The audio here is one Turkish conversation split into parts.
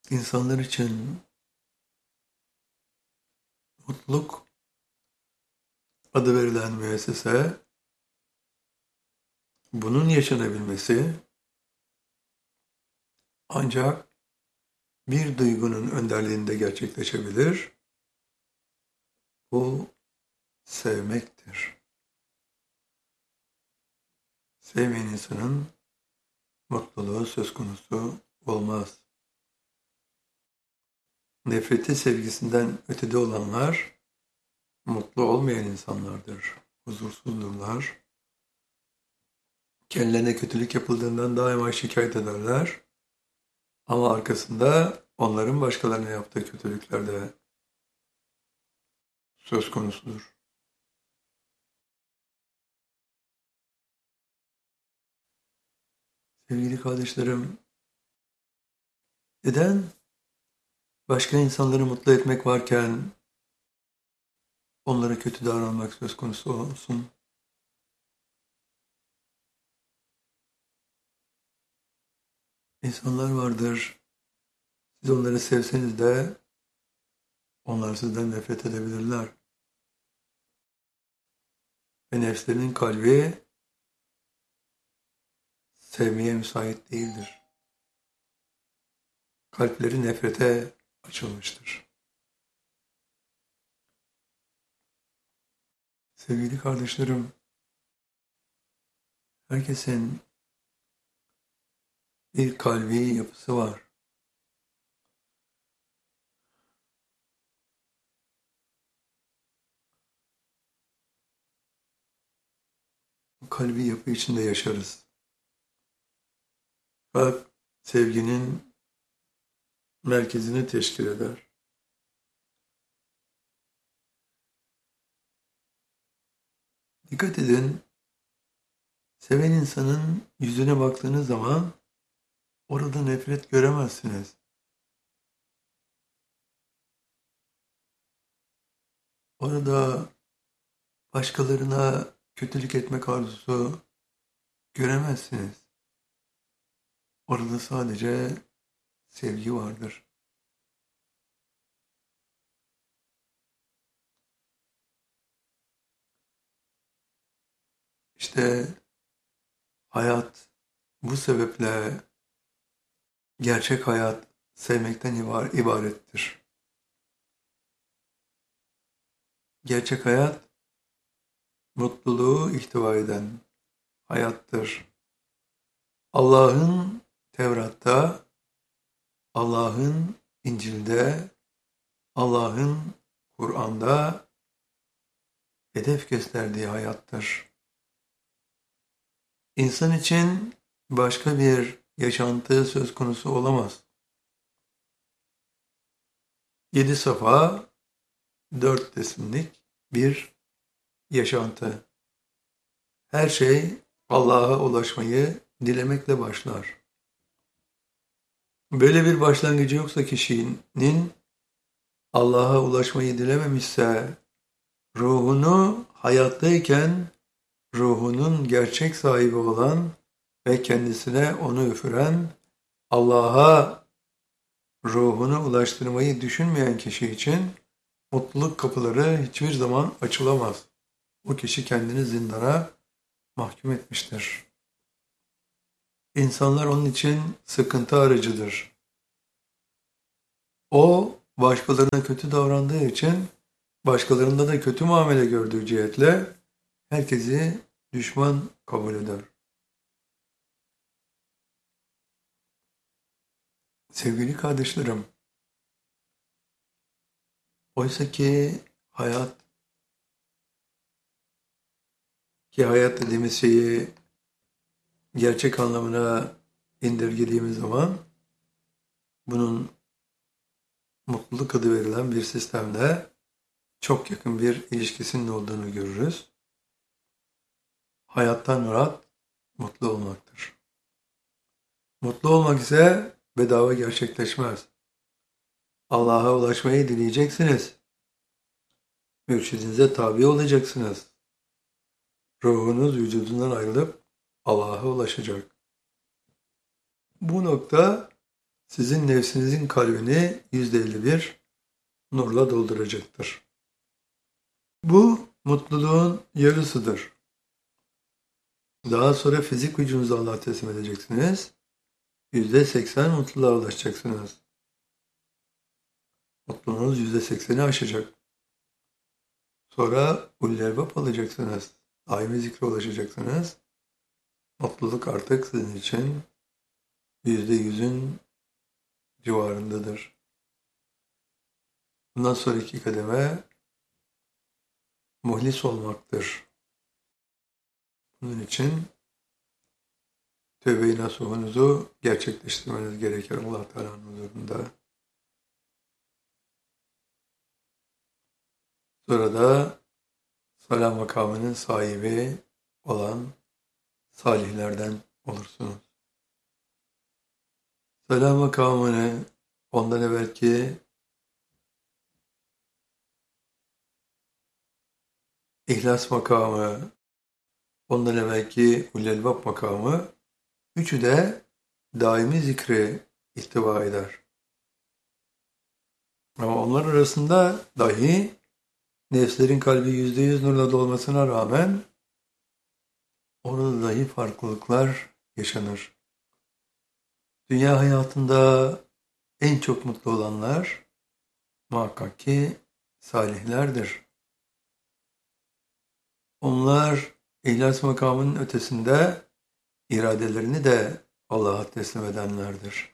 İnsanlar için mutluluk adı verilen müessese, bunun yaşanabilmesi ancak bir duygunun önderliğinde gerçekleşebilir. Bu sevmektir. Sevmeyen insanın mutluluğu söz konusu olmaz. Nefreti sevgisinden ötede olanlar mutlu olmayan insanlardır. Huzursuzdurlar. Kendilerine kötülük yapıldığından daima şikayet ederler. Ama arkasında onların başkalarına yaptığı kötülükler de söz konusudur. Sevgili kardeşlerim, neden başka insanları mutlu etmek varken onlara kötü davranmak söz konusu olsun? İnsanlar vardır, siz onları sevseniz de onlar sizden nefret edebilirler. Ve nefslerinin kalbi sevmeye müsait değildir. Kalpleri nefrete açılmıştır. Sevgili kardeşlerim, herkesin bir kalbi yapısı var. Bu kalbi yapı içinde yaşarız. Kalp sevginin merkezini teşkil eder. Dikkat edin, seven insanın yüzüne baktığınız zaman orada nefret göremezsiniz. Orada başkalarına kötülük etmek arzusu göremezsiniz. Orada sadece sevgi vardır. İşte hayat bu sebeple gerçek hayat sevmekten ibarettir. Gerçek hayat mutluluğu ihtiva eden hayattır. Allah'ın Tevrat'ta, Allah'ın İncil'de, Allah'ın Kur'an'da hedef gösterdiği hayattır. İnsan için başka bir yaşantı söz konusu olamaz. 7 safa, 4 resimlik bir yaşantı. Her şey Allah'a ulaşmayı dilemekle başlar. Böyle bir başlangıcı yoksa kişinin Allah'a ulaşmayı dilememişse ruhunu hayattayken ruhunun gerçek sahibi olan ve kendisine onu üfüren Allah'a ruhunu ulaştırmayı düşünmeyen kişi için mutluluk kapıları hiçbir zaman açılamaz. Bu kişi kendini zindana mahkum etmiştir. İnsanlar onun için sıkıntı aracıdır. O başkalarına kötü davrandığı için başkalarında da kötü muamele gördüğü cihetle herkesi düşman kabul eder. Sevgili kardeşlerim, oysa ki hayat dediğimiz şeyi gerçek anlamına indirgediğimiz zaman bunun mutluluk adı verilen bir sistemle çok yakın bir ilişkisinin olduğunu görürüz. Hayattan murat mutlu olmaktır. Mutlu olmak ise bedava gerçekleşmez. Allah'a ulaşmayı dileyeceksiniz. Mürşidinize tabi olacaksınız. Ruhunuz vücudundan ayrılıp Allah'a ulaşacak. Bu nokta sizin nefsinizin kalbini %51 nurla dolduracaktır. Bu mutluluğun yarısıdır. Daha sonra fizik vücudunuzu Allah'a teslim edeceksiniz. %80 mutluluğa ulaşacaksınız. Mutluluğunuz %80'i aşacak. Sonra ulul albab alacaksınız. Daimi zikre ulaşacaksınız. Mutluluk artık sizin için %100'ün civarındadır. Bundan sonraki kademe muhlis olmaktır. Bunun için tövbe-i nasuhunuzu gerçekleştirmeniz gerekir Allah Teala'nın huzurunda. Sonra da salam makamının sahibi olan salihlerden olursunuz. Salam makamını ondan evvelki İhlas makamı, ondan evvelki ulul albab makamı, üçü de daimi zikri ihtiva eder. Ama onlar arasında dahi nefslerin kalbi %100 nurla dolmasına rağmen orada dahi farklılıklar yaşanır. Dünya hayatında en çok mutlu olanlar muhakkak ki salihlerdir. Onlar İhlas makamının ötesinde iradelerini de Allah'a teslim edenlerdir.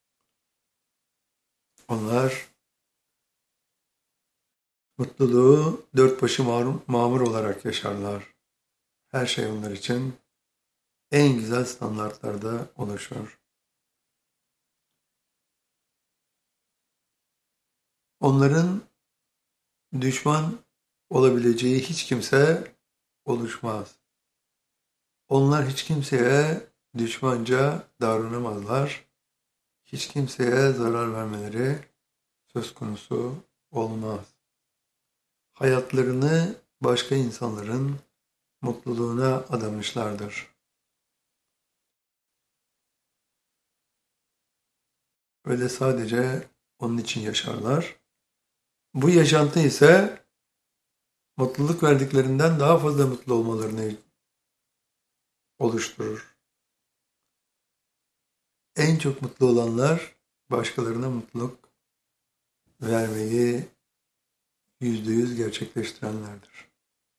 Onlar mutluluğu dört başı mamur olarak yaşarlar. Her şey onlar için en güzel standartlarda oluşur. Onların düşman olabileceği hiç kimse oluşmaz. Onlar hiç kimseye düşmanca davranamazlar. Hiç kimseye zarar vermeleri söz konusu olmaz. Hayatlarını başka insanların mutluluğuna adamışlardır. Öyle sadece onun için yaşarlar. Bu yaşantı ise mutluluk verdiklerinden daha fazla mutlu olmalarını oluşturur. En çok mutlu olanlar başkalarına mutluluk vermeyi %100 gerçekleştirenlerdir.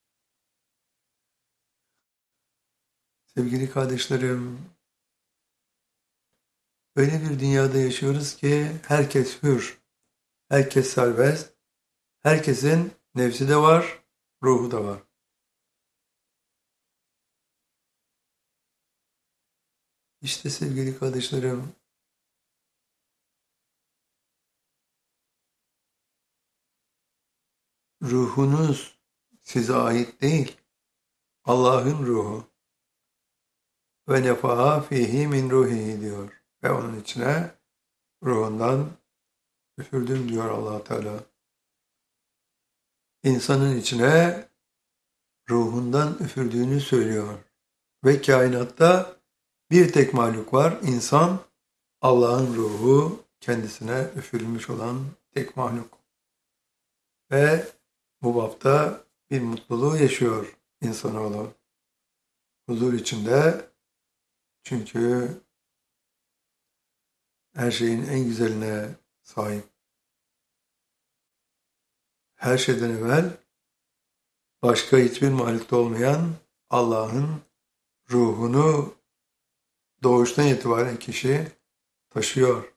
Sevgili kardeşlerim, öyle bir dünyada yaşıyoruz ki herkes hür, herkes serbest, herkesin nefsi de var, ruhu da var. İşte sevgili kardeşlerim, ruhunuz size ait değil, Allah'ın ruhu. Ve nefaha fihi min ruhihi diyor. Ve onun içine ruhundan üfürdüm diyor Allah Teala. İnsanın içine ruhundan üfürdüğünü söylüyor. Ve kainatta bir tek mahluk var. İnsan, Allah'ın ruhu kendisine üfürülmüş olan tek mahluk. Ve bu bapta bir mutluluğu yaşıyor insanoğlu. Huzur içinde, çünkü her şeyin en güzeline sahip. Her şeyden evvel başka hiçbir mahlukta olmayan Allah'ın ruhunu doğuştan itibaren kişi taşıyor.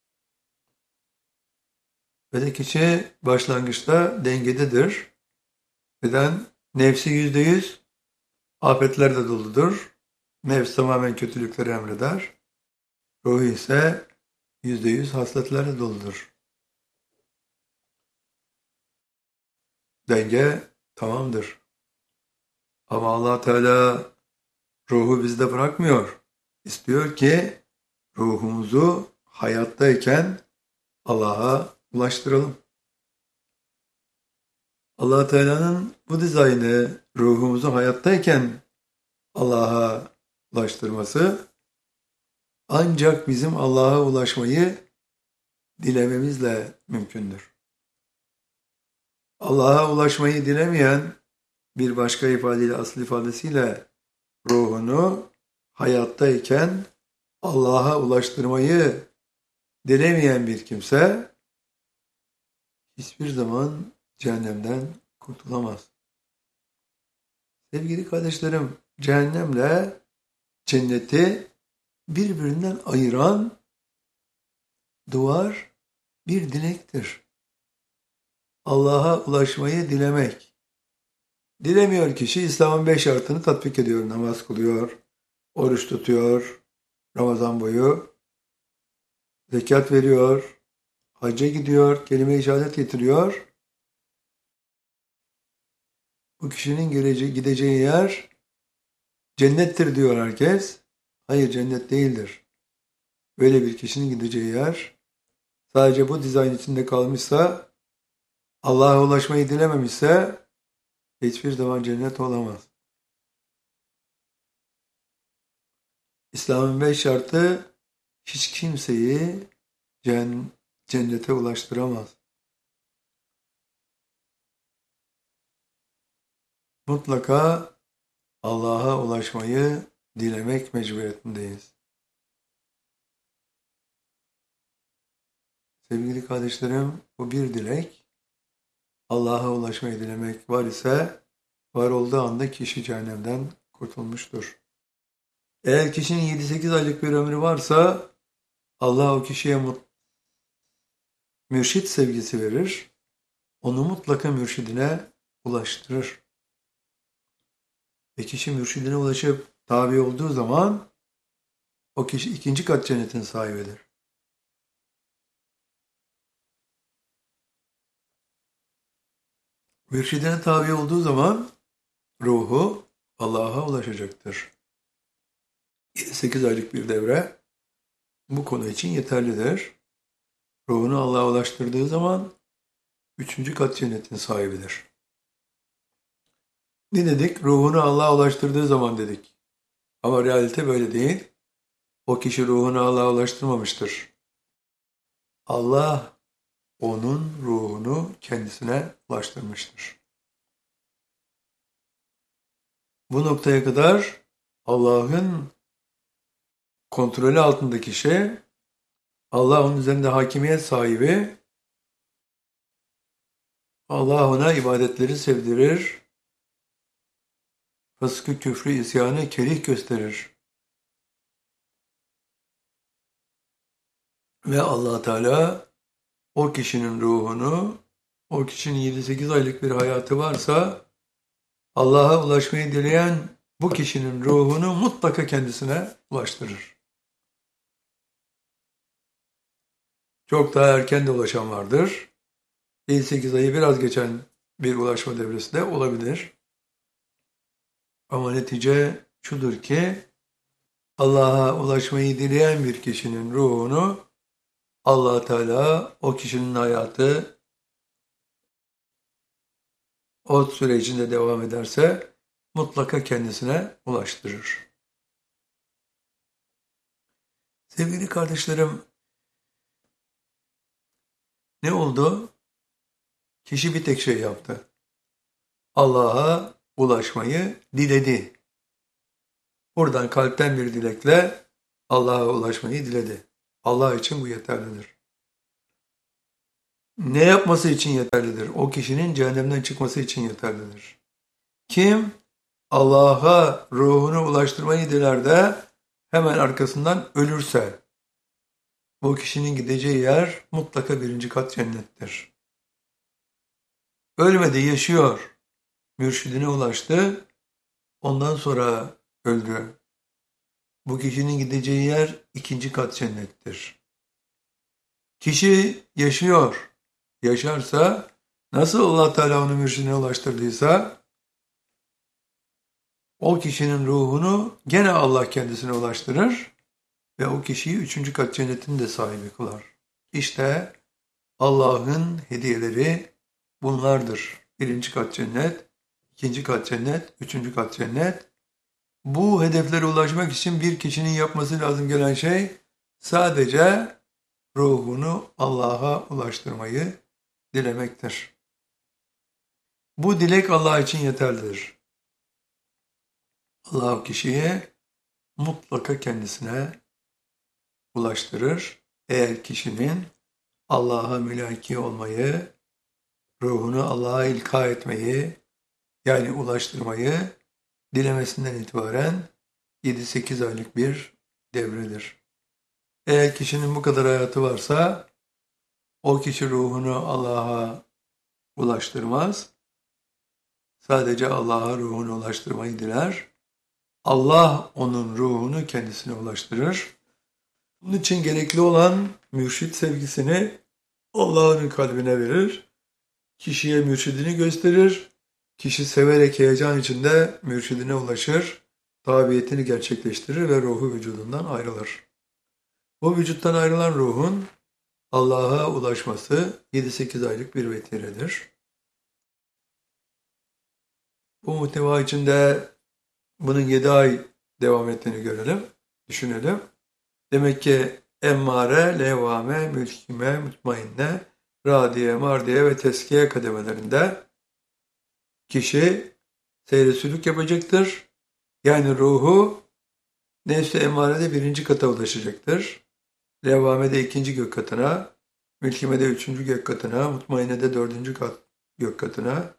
Ve de kişi başlangıçta dengededir. Neden? Nefsi %100 afetlerle doludur. Nefs tamamen kötülükleri emreder. Ruhu ise %100 hasletlerle doludur. Denge tamamdır. Ama Allah Teala ruhu bizde bırakmıyor. İstiyor ki ruhumuzu hayattayken Allah'a ulaştıralım. Allah Teala'nın bu dizaynı ruhumuzu hayattayken Allah'a ulaştırması, ancak bizim Allah'a ulaşmayı dilememizle mümkündür. Allah'a ulaşmayı dilemeyen, bir başka ifadeyle, asıl ifadesiyle ruhunu hayattayken Allah'a ulaştırmayı dilemeyen bir kimse hiçbir zaman cehennemden kurtulamaz. Sevgili kardeşlerim, cehennemle cenneti birbirinden ayıran duvar bir dilektir. Allah'a ulaşmayı dilemek. Dilemiyor kişi, İslam'ın 5 şartını tatbik ediyor. Namaz kılıyor, oruç tutuyor, Ramazan boyu, zekat veriyor, hacca gidiyor, kelime-i şehadet getiriyor. Bu kişinin gideceği yer cennettir diyor herkes. Hayır, cennet değildir. Böyle bir kişinin gideceği yer sadece bu dizayn içinde kalmışsa, Allah'a ulaşmayı dilememişse hiçbir zaman cennet olamaz. İslam'ın 5 şartı hiç kimseyi cennete ulaştıramaz. Mutlaka Allah'a ulaşmayı dilemek mecburiyetindeyiz. Sevgili kardeşlerim, bu bir dilek. Allah'a ulaşmayı dilemek var ise, var olduğu anda kişi cehennemden kurtulmuştur. Eğer kişinin 7-8 aylık bir ömrü varsa, Allah o kişiye mürşit sevgisi verir, onu mutlaka mürşidine ulaştırır. Ve kişi mürşidine ulaşıp tabi olduğu zaman, o kişi 2. kat cennetin sahibidir. Mürşidine tabi olduğu zaman ruhu Allah'a ulaşacaktır. 7-8 aylık bir devre bu konu için yeterlidir. Ruhunu Allah'a ulaştırdığı zaman 3. kat cennetin sahibidir. Ne dedik? Ruhunu Allah'a ulaştırdığı zaman dedik. Ama realite böyle değil. O kişi ruhunu Allah'a ulaştırmamıştır. Allah onun ruhunu kendisine ulaştırmıştır. Bu noktaya kadar Allah'ın kontrolü altındaki kişi, Allah onun üzerinde hakimiyet sahibi, Allah ona ibadetleri sevdirir, fıskı, küfrü, isyanı kerih gösterir. Ve Allah Teala o kişinin ruhunu, o kişinin 7-8 aylık bir hayatı varsa, Allah'a ulaşmayı dileyen bu kişinin ruhunu mutlaka kendisine ulaştırır. Çok daha erken de ulaşan vardır. 7-8 ayı biraz geçen bir ulaşma devresi de olabilir. Ama netice şudur ki, Allah'a ulaşmayı dileyen bir kişinin ruhunu Allah Teala o kişinin hayatı o süre içinde devam ederse mutlaka kendisine ulaştırır. Sevgili kardeşlerim, ne oldu? Kişi bir tek şey yaptı. Allah'a ulaşmayı diledi. Buradan kalpten bir dilekle Allah'a ulaşmayı diledi. Allah için bu yeterlidir. Ne yapması için yeterlidir? O kişinin cehennemden çıkması için yeterlidir. Kim Allah'a ruhunu ulaştırmayı diler de hemen arkasından ölürse, bu kişinin gideceği yer mutlaka 1. kat cennettir. Ölmedi, yaşıyor. Mürşidine ulaştı, ondan sonra öldü. Bu kişinin gideceği yer 2. kat cennettir. Kişi yaşıyor. Yaşarsa, nasıl Allah Teala onu mürşidine ulaştırdıysa, o kişinin ruhunu gene Allah kendisine ulaştırır ve o kişiyi 3. kat cennetin de sahibi kılar. İşte Allah'ın hediyeleri bunlardır. 1. kat cennet, 2. kat cennet, 3. kat cennet. Bu hedeflere ulaşmak için bir kişinin yapması lazım gelen şey sadece ruhunu Allah'a ulaştırmayı dilemektir. Bu dilek Allah için yeterlidir. Allah kişiyi mutlaka kendisine ulaştırır. Eğer kişinin Allah'a mülaki olmayı, ruhunu Allah'a ilka etmeyi, yani ulaştırmayı dilemesinden itibaren 7-8 aylık bir devredir. Eğer kişinin bu kadar hayatı varsa o kişi ruhunu Allah'a ulaştırmaz. Sadece Allah'a ruhunu ulaştırmayı diler. Allah onun ruhunu kendisine ulaştırır. Bunun için gerekli olan mürşit sevgisini Allah'ın kalbine verir. Kişiye mürşidini gösterir. Kişi severek heyecan içinde mürşidine ulaşır. Tabiyetini gerçekleştirir ve ruhu vücudundan ayrılır. Bu vücuttan ayrılan ruhun Allah'a ulaşması 7-8 aylık bir vetiredir. Bu muhteva içinde bunun 7 ay devam ettiğini görelim, düşünelim. Demek ki emmare, levvame, mülkime, mutmainne, radiye, mardiye ve teskiye kademelerinde kişi seyri sülük yapacaktır. Yani ruhu nefs-i emmarede 1. kata ulaşacaktır. Levvamede 2. gök katına, mülkimede 3. gök katına, mutmainede 4. gök katına,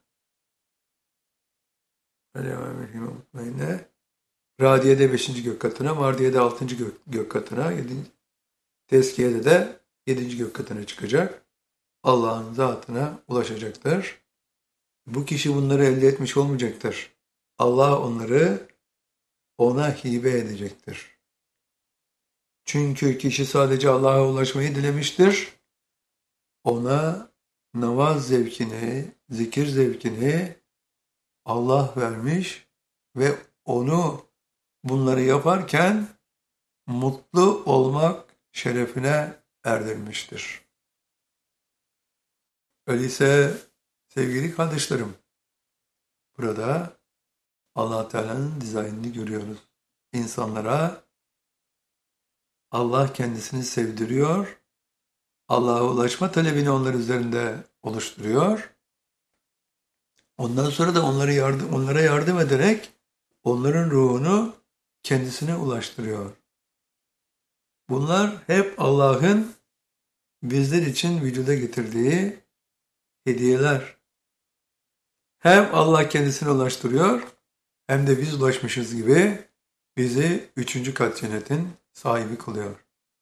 radiyede 5. gök katına, mardiyede 6. gök katına, tezkiyede de 7. gök katına çıkacak. Allah'ın zatına ulaşacaktır. Bu kişi bunları elde etmiş olmayacaktır. Allah onları ona hibe edecektir. Çünkü kişi sadece Allah'a ulaşmayı dilemiştir. Ona namaz zevkini, zikir zevkini Allah vermiş ve onu bunları yaparken mutlu olmak şerefine erdirmiştir. Öyleyse sevgili kardeşlerim, burada Allah Teala'nın dizaynını görüyoruz. İnsanlara Allah kendisini sevdiriyor, Allah'a ulaşma talebini onlar üzerinde oluşturuyor. Ondan sonra da onlara yardım ederek onların ruhunu kendisine ulaştırıyor. Bunlar hep Allah'ın bizler için vücuda getirdiği hediyeler. Hem Allah kendisine ulaştırıyor, hem de biz ulaşmışız gibi bizi 3. kat cennetin sahibi kılıyor.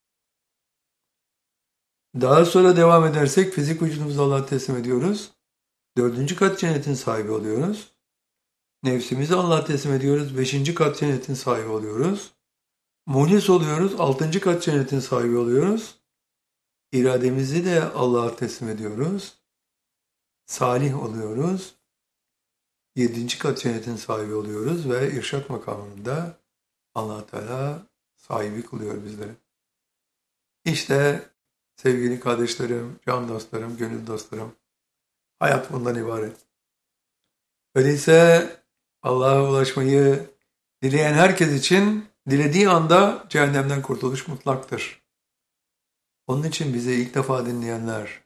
Daha sonra devam edersek fizik vücudumuzu Allah'a teslim ediyoruz. 4. kat cennetin sahibi oluyoruz. Nefsimizi Allah'a teslim ediyoruz. 5. kat cennetin sahibi oluyoruz. Muhlis oluyoruz. 6. kat cennetin sahibi oluyoruz. İrademizi de Allah'a teslim ediyoruz. Salih oluyoruz. 7. kat cennetin sahibi oluyoruz ve irşat makamında Allah Teala sahibi kılıyor bizleri. İşte sevgili kardeşlerim, can dostlarım, gönül dostlarım, hayat bundan ibaret. Öyleyse Allah'a ulaşmayı dileyen herkes için dilediği anda cehennemden kurtuluş mutlaktır. Onun için bizi ilk defa dinleyenler,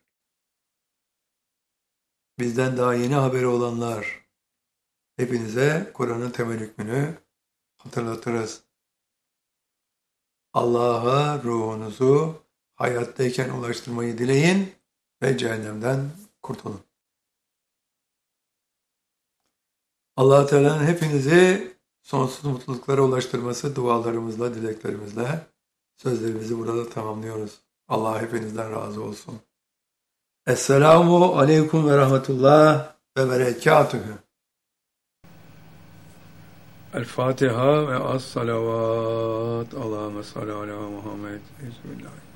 bizden daha yeni haberi olanlar, hepinize Kur'an'ın temel hükmünü hatırlatırız. Allah'a ruhunuzu hayattayken ulaştırmayı dileyin ve cehennemden kurtulun. Allah Teala'nın hepinizi sonsuz mutluluklara ulaştırması dualarımızla, dileklerimizle sözlerimizi burada tamamlıyoruz. Allah hepinizden razı olsun. Esselamu aleyküm ve rahmetullah ve berekatühü. El Fatiha ve as salavat. Allahümme salli ala Muhammed. Bismillah.